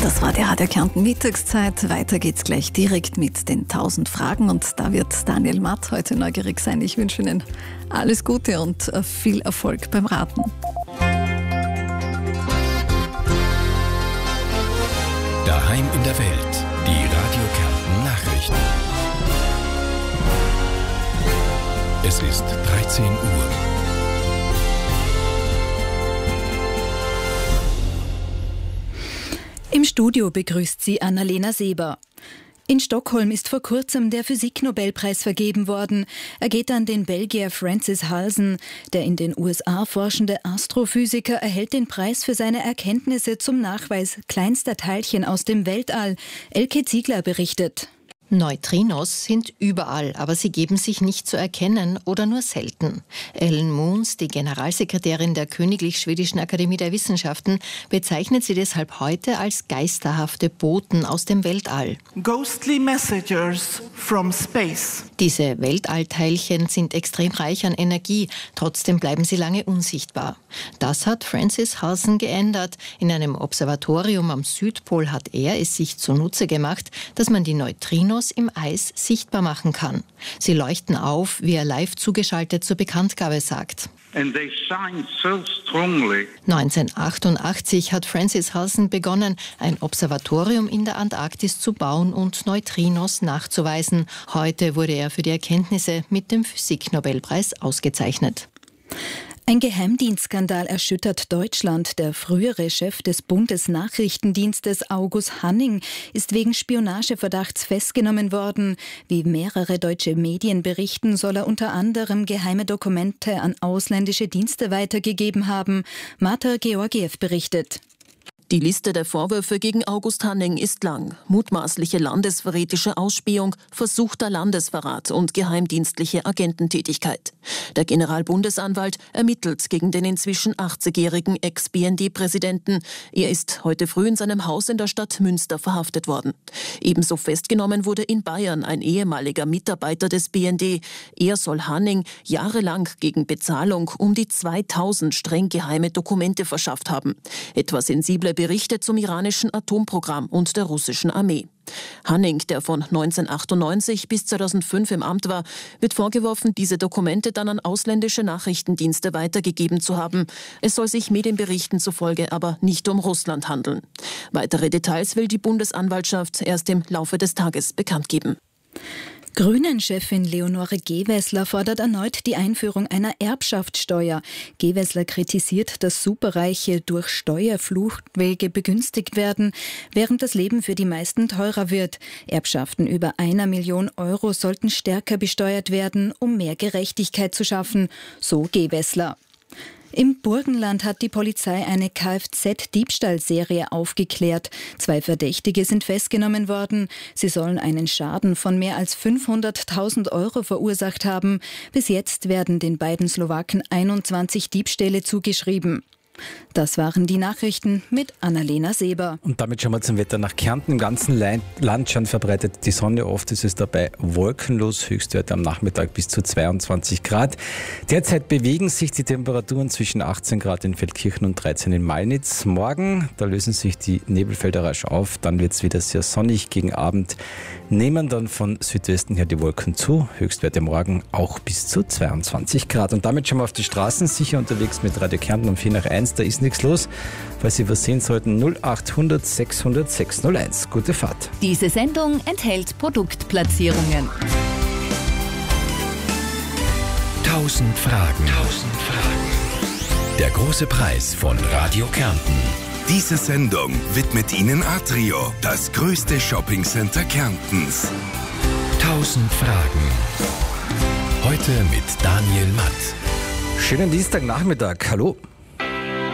Das war die Radio Kärnten Mittagszeit. Weiter geht's gleich direkt mit den 1000 Fragen und da wird Daniel Matt heute neugierig sein. Ich wünsche Ihnen alles Gute und viel Erfolg beim Raten. Daheim in der Welt, die Radio Kärnten Nachrichten. Es ist 13 Uhr. Im Studio begrüßt sie Annalena Seber. In Stockholm ist vor kurzem der Physiknobelpreis vergeben worden. Er geht an den Belgier Francis Halsen. Der in den USA forschende Astrophysiker erhält den Preis für seine Erkenntnisse zum Nachweis kleinster Teilchen aus dem Weltall. Elke Ziegler berichtet. Neutrinos sind überall, aber sie geben sich nicht zu erkennen oder nur selten. Ellen Moons, die Generalsekretärin der Königlich Schwedischen Akademie der Wissenschaften, bezeichnet sie deshalb heute als geisterhafte Boten aus dem Weltall. Ghostly messengers from space. Diese Weltallteilchen sind extrem reich an Energie, trotzdem bleiben sie lange unsichtbar. Das hat Francis Halsen geändert. In einem Observatorium am Südpol hat er es sich zunutze gemacht, dass man die Neutrinos im Eis sichtbar machen kann. Sie leuchten auf, wie er live zugeschaltet zur Bekanntgabe sagt. And they shine so strongly. 1988 hat Francis Halsen begonnen, ein Observatorium in der Antarktis zu bauen und Neutrinos nachzuweisen. Heute wurde er für die Erkenntnisse mit dem Physiknobelpreis ausgezeichnet. Ein Geheimdienstskandal erschüttert Deutschland. Der frühere Chef des Bundesnachrichtendienstes August Hanning ist wegen Spionageverdachts festgenommen worden. Wie mehrere deutsche Medien berichten, soll er unter anderem geheime Dokumente an ausländische Dienste weitergegeben haben. Marta Georgiev berichtet. Die Liste der Vorwürfe gegen August Hanning ist lang. Mutmaßliche landesverräterische Ausspähung, versuchter Landesverrat und geheimdienstliche Agententätigkeit. Der Generalbundesanwalt ermittelt gegen den inzwischen 80-jährigen Ex-BND-Präsidenten. Er ist heute früh in seinem Haus in der Stadt Münster verhaftet worden. Ebenso festgenommen wurde in Bayern ein ehemaliger Mitarbeiter des BND. Er soll Hanning jahrelang gegen Bezahlung um die 2000 streng geheime Dokumente verschafft haben. Etwa sensible Berichte zum iranischen Atomprogramm und der russischen Armee. Hanning, der von 1998 bis 2005 im Amt war, wird vorgeworfen, diese Dokumente dann an ausländische Nachrichtendienste weitergegeben zu haben. Es soll sich Medienberichten zufolge aber nicht um Russland handeln. Weitere Details will die Bundesanwaltschaft erst im Laufe des Tages bekannt geben. Grünen-Chefin Leonore Gewessler fordert erneut die Einführung einer Erbschaftssteuer. Gewessler kritisiert, dass Superreiche durch Steuerfluchtwege begünstigt werden, während das Leben für die meisten teurer wird. Erbschaften über 1 Million Euro sollten stärker besteuert werden, um mehr Gerechtigkeit zu schaffen, so Gewessler. Im Burgenland hat die Polizei eine Kfz-Diebstahlserie aufgeklärt. 2 Verdächtige sind festgenommen worden. Sie sollen einen Schaden von mehr als 500.000 Euro verursacht haben. Bis jetzt werden den beiden Slowaken 21 Diebstähle zugeschrieben. Das waren die Nachrichten mit Annalena Seber. Und damit schauen wir zum Wetter nach Kärnten. Im ganzen Land schon verbreitet die Sonne. Oft ist es dabei wolkenlos. Höchstwerte am Nachmittag bis zu 22 Grad. Derzeit bewegen sich die Temperaturen zwischen 18 Grad in Feldkirchen und 13 in Malnitz. Morgen, da lösen sich die Nebelfelder rasch auf. Dann wird es wieder sehr sonnig. Gegen Abend nehmen dann von Südwesten her die Wolken zu. Höchstwerte morgen auch bis zu 22 Grad. Und damit schauen wir auf die Straßen. Sicher unterwegs mit Radio Kärnten um 4 nach 1. Da ist nichts los. Falls Sie was sehen sollten, 0800 600 601. Gute Fahrt. Diese Sendung enthält Produktplatzierungen. 1000 Fragen. Der große Preis von Radio Kärnten. Diese Sendung widmet Ihnen Atrio, das größte Shoppingcenter Kärntens. 1000 Fragen. Heute mit Daniel Matt. Schönen Dienstagnachmittag. Hallo.